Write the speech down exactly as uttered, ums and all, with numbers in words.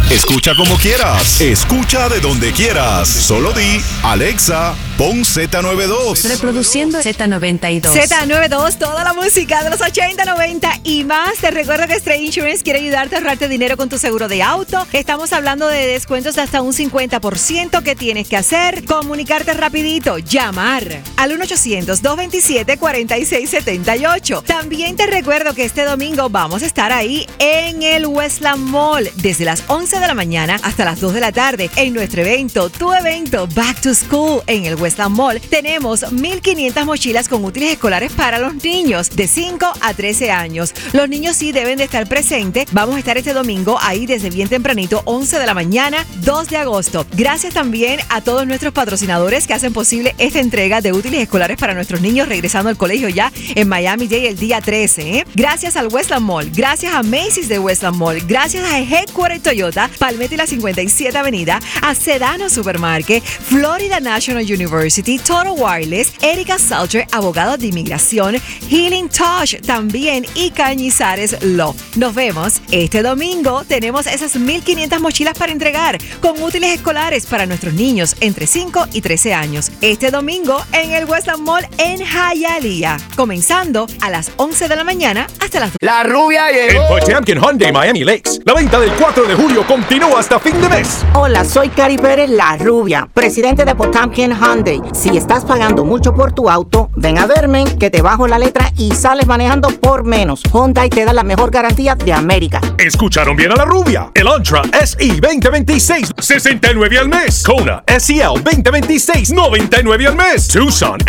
Escucha como quieras. Escucha de donde quieras. Solo di, Alexa, pon Z noventa y dos. Reproduciendo Z noventa y dos. Z noventa y dos, toda la música de los ochenta, noventa y más. Te recuerdo que Stray Insurance quiere ayudarte a ahorrarte dinero con tu seguro de auto. Estamos hablando de descuentos de hasta un cincuenta por ciento. ¿Qué tienes que hacer? Comunicarte rapidito. Llamar al uno ochocientos, dos veintisiete, cuarenta y seis setenta y ocho. También te recuerdo que este domingo vamos a estar ahí en el Westland Mall desde las once de la mañana hasta las dos de la tarde en nuestro evento, tu evento Back to School en el Westland Mall. Tenemos mil quinientas mochilas con útiles escolares para los niños de cinco a trece años. Los niños sí deben de estar presentes. Vamos a estar este domingo ahí desde bien tempranito, once de la mañana, dos de agosto. Gracias también a todos nuestros patrocinadores que hacen posible esta entrega de útiles escolares para nuestros niños regresando al colegio ya en Miami-Dade el día trece. ¿eh? Gracias al Westland Mall, gracias a Macy's de Westland Mall, gracias a Headquarter Toyota, Palmetto y la cincuenta y siete Avenida, a Sedano Supermarket, Florida National University, Total Wireless, Erika Salter, abogado de inmigración, Healing Touch también y Cañizares Law. Nos vemos este domingo. Tenemos esas mil quinientas mochilas para entregar con útiles escolares para nuestros niños entre cinco y trece años. Este domingo en el Westland Mall en Hialeah, comenzando a las once de la mañana hasta las... La rubia llegó. En Potamkin Hyundai Miami Lakes, la venta del cuatro de julio continúa hasta fin de mes. Hola, soy Cari Pérez, la rubia, presidente de Potamkin Hyundai. Si estás pagando mucho por tu auto, ven a verme que te bajo la letra y sales manejando por menos. Hyundai te da la mejor garantía de América. Escucharon bien a la rubia. El Elantra S E veinte veintiséis, sesenta y nueve al mes. Kona S E L veinte veintiséis, noventa y nueve al mes. Tucson